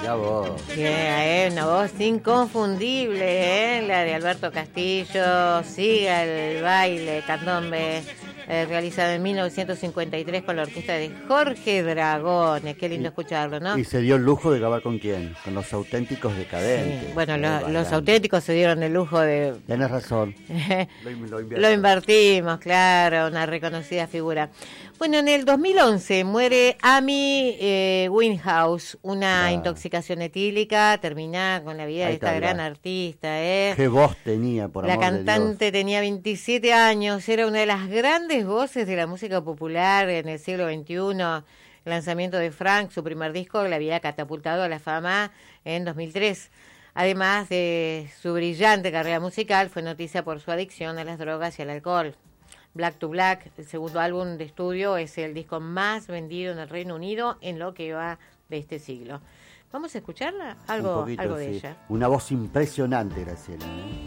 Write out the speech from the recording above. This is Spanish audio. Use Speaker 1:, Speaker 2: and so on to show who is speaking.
Speaker 1: Mirá vos.
Speaker 2: Una voz inconfundible, la de Alberto Castillo. Siga el baile, candombe, realizado en 1953 con la orquesta de Jorge Dragones. Qué lindo escucharlo, ¿no?
Speaker 1: Y se dio el lujo de grabar ¿con quién? Con los Auténticos Decadentes.
Speaker 2: Sí. Bueno, los Auténticos se dieron el lujo de...
Speaker 1: Tenés razón.
Speaker 2: Lo invertimos, claro, una reconocida figura. Bueno, en el 2011 muere Amy Winehouse, una intoxicación etílica, termina con la vida de esta gran artista.
Speaker 1: ¿Qué voz tenía, por amor de Dios?
Speaker 2: La cantante tenía 27 años, era una de las grandes voces de la música popular en el siglo XXI. El lanzamiento de Frank, su primer disco, la había catapultado a la fama en 2003. Además de su brillante carrera musical, fue noticia por su adicción a las drogas y al alcohol. Black to Black, el segundo álbum de estudio, es el disco más vendido en el Reino Unido en lo que va de este siglo. ¿Vamos a escucharla? Algo de ella.
Speaker 1: Una voz impresionante, Graciela, ¿eh?